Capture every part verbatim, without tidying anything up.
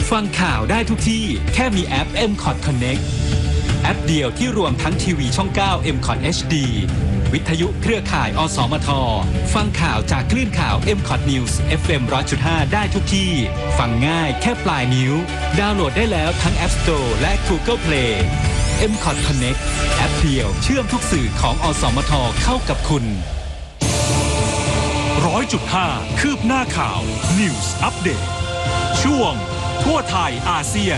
ฟังข่าวได้ทุกที่แค่มีแอป เอ็ม คอท Connect แอปเดียวที่รวมทั้งทีวีช่อง เก้า เอ็ม คอท เอช ดี วิทยุเครือข่าย อสมท ฟังข่าวจากคลื่นข่าว เอ็ม คอท News เอฟ เอ็ม หนึ่งร้อยจุดห้า ได้ทุกที่ ฟังง่ายแค่ปลายนิ้ว ดาวน์โหลดได้แล้วทั้ง App Store และ Google Play เอ็ม คอท Connect แอปเดียวเชื่อมทุกสื่อของอสมทเข้ากับคุณร้อยจุดห้า คืบหน้าข่าว News Update ช่วงทั่วไทยอาเซียน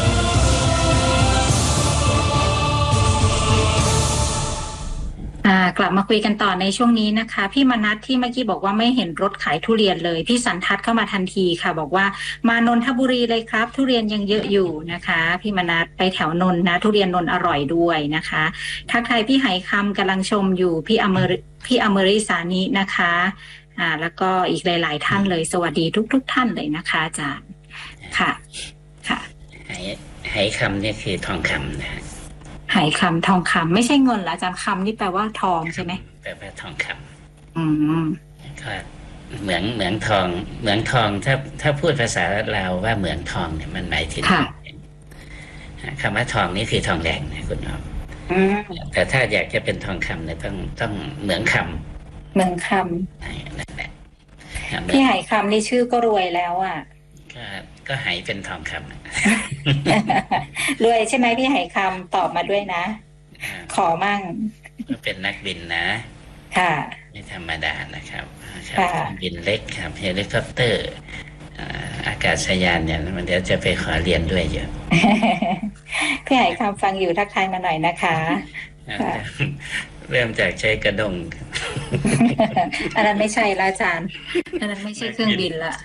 กลับมาคุยกันต่อในช่วงนี้นะคะพี่มนัสที่เมื่อกี้บอกว่าไม่เห็นรถขายทุเรียนเลยพี่สันทัดเข้ามาทันทีค่ะบอกว่ามานนทบุรีเลยครับทุเรียนยังเยอะอยู่นะคะพี่มนัสไปแถวนนนะทุเรียนนนอร่อยด้วยนะคะทักทายพี่ไหคำกำลังชมอยู่พี่อเมริพี่อเมริสานินะคะอ่าแล้วก็อีกหลายๆท่านเลยสวัสดีทุกๆท่านเลยนะคะอาจารย์ค่ะค่ะไหไหคำนี่คือทองคำนะไหคำทองคำไม่ใช่เงินละอาจารย์คำนี่แปลว่าทองใช่ไหมแปลว่าทองคำอืมก็เหมืองเหมืองทองเหมืองทองถ้าถ้าพูดภาษาลาวว่าเหมืองทองเนี่ยมันหมายถึงคำว่าทองนี่คือทองแดงนะคุณน้องแต่ถ้าอยากจะเป็นทองคำเนี่ยต้องต้องเหมืองคำเหมืองคำนั่นแหละพี่ไหคำนี่ชื่อก็รวยแล้วอ่ะก็ก็ไหเป็นทองคำรวยใช่ไหมพี่ไหคำตอบมาด้วยนะขอมั่งก็เป็นนักบินนะค่ะไม่ธรรมดานะครับบินเล็กครับเฮลิคอปเตอร์อากาศยานเนี่ยมันเดี๋ยวจะไปขอเรียนด้วยเยอะพี่ไหคำฟังอยู่ทักทายมาหน่อยนะคะเริ่มจากใช้กระดงอันนั้นไม่ใช่ละอาจารย์อันนั้นไม่ใช่เครื่องบินละ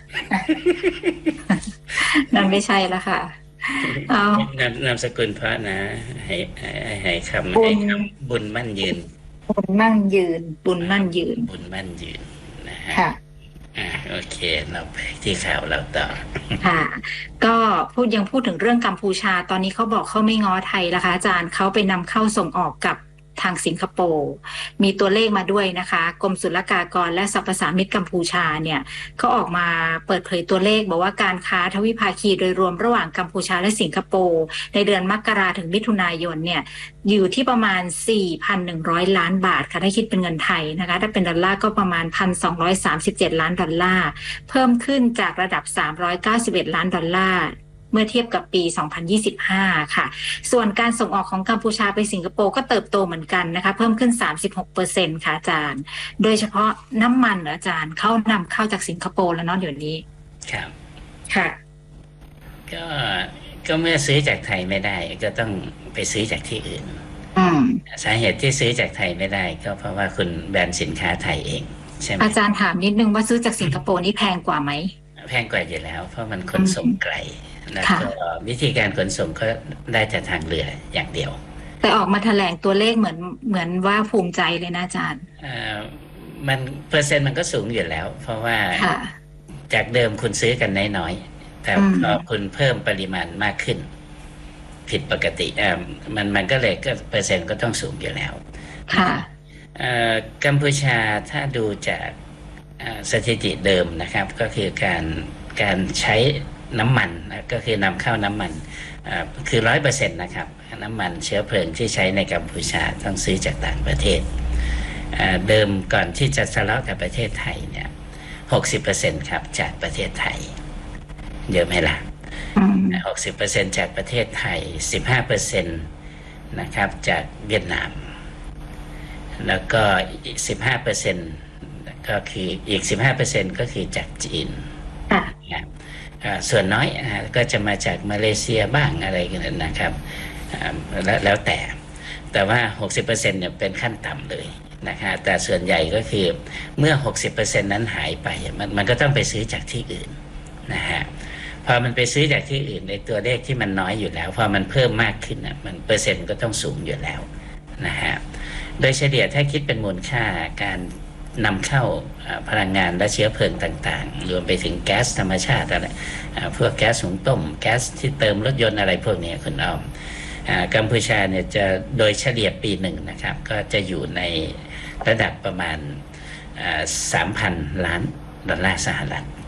นั่นไม่ใช่ละค่ะเอานามสกุลพระนะให้ให้คำให้คำบุญมั่นยืนบุญมั่นยืนบุญมั่นยืนบุญมั่นยืนนะฮะค่ะอ่าโอเคเราไปที่ข่าวเราต่อค่ะก็พูดยังพูดถึงเรื่องกัมพูชาตอนนี้เขาบอกเขาไม่ง้อไทยนะคะอาจารย์เขาไปนำเข้าส่งออกกับทางสิงคโปร์มีตัวเลขมาด้วยนะคะกรมศุลกากรและสรรพสามิตกัมพูชาเนี่ยเขาออกมาเปิดเผยตัวเลขบอกว่าการค้าทวิภาคีโดยรวมระหว่างกัมพูชาและสิงคโปร์ในเดือนมกราถึงมิถุนายนเนี่ยอยู่ที่ประมาณ สี่พันหนึ่งร้อย ล้านบาทค่ะถ้าคิดเป็นเงินไทยนะคะถ้าเป็นดอลลาร์ก็ประมาณ หนึ่งพันสองร้อยสามสิบเจ็ด ล้านดอลลาร์เพิ่มขึ้นจากระดับสามร้อยเก้าสิบเอ็ดล้านดอลลาร์เมื่อเทียบกับปีสองพันยี่สิบห้าค่ะส่วนการส่งออกของกัมพูชาไปสิงคโปร์ก็เติบโตเหมือนกันนะคะเพิ่มขึ้น สามสิบหกเปอร์เซ็นต์ ค่ะอาจารย์โดยเฉพาะน้ำมันอาจารย์เข้านำเข้าจากสิงคโปร์แล้วเนาะเดี๋ยวนี้ครับค่ะก็ก็เมื่อซื้อจากไทยไม่ได้ก็ต้องไปซื้อจากที่อื่นสาเหตุที่ซื้อจากไทยไม่ได้ก็เพราะว่าคุณแบรนด์สินค้าไทยเองใช่ไหมอาจารย์ถามนิดนึงว่าซื้อจากสิงคโปร์นี่แพงกว่าไหมแพงกว่าอยู่แล้วเพราะมันขนส่งไกลแล้วก็วิธีการขนส่งก็ได้แต่ทางเรืออย่างเดียวแต่ออกมาแถลงตัวเลขเหมือนเหมือนว่าภูมิใจเลยนะอาจารย์มันเปอร์เซ็นต์มันก็สูงอยู่แล้วเพราะว่าจากเดิมคุณซื้อกันน้อยๆแต่พอคุณเพิ่มปริมาณมากขึ้นผิดปกติอ่ามันมันก็เลยก็เปอร์เซ็นต์ก็ต้องสูงอยู่แล้วค่ะกัมพูชาถ้าดูจากสถิติเดิมนะครับก็คือการการใช้น้ำมันนะก็คือนำเข้าน้ำมันคือร้อยเปอร์เซ็นต์นะครับน้ำมันเชื้อเพลิงที่ใช้ในกัมพูชาต้องซื้อจากต่างประเทศเดิมก่อนที่จะทะเลาะกับประเทศไทยเนี่ยหกสิบเปอร์เซ็นต์ครับจากประเทศไทยเยอะไหมล่ะหกสิบเปอร์เซ็นต์จากประเทศไทยสิบห้าเปอร์เซ็นต์นะครับจากเวียดนามแล้วก็อีกสิบห้าเปอร์เซ็นต์ก็คืออีกสิบห้าเปอร์เซ็นต์ก็คือจากจีนนะครับส่วนน้อยก็จะมาจากมาเลเซียบ้างอะไรกันนะครับแล้วแล้วแต่แต่ว่า หกสิบเปอร์เซ็นต์ เนี่ยเป็นขั้นต่ำเลยนะครับแต่ส่วนใหญ่ก็คือเมื่อ หกสิบเปอร์เซ็นต์ นั้นหายไปมันมันก็ต้องไปซื้อจากที่อื่นนะฮะพอมันไปซื้อจากที่อื่นในตัวเลขที่มันน้อยอยู่แล้วพอมันเพิ่มมากขึ้นนะมันเปอร์เซ็นต์ก็ต้องสูงอยู่แล้วนะฮะโดยเฉลี่ยถ้าคิดเป็นมูลค่าการนำเข้าพลังงานและเชื้อเพลิงต่างๆรวมไปถึงแก๊สธรรมชาติอะไรพวกแก๊สหุงต้มแก๊สที่เติมรถยนต์อะไรพวกนี้คุณอ้อมกัมพูชาเนี่ยจะโดยเฉลี่ยปีหนึ่งนะครับก็จะอยู่ในระดับประมาณ สามพัน ล้านดอลลาร์สหรัฐ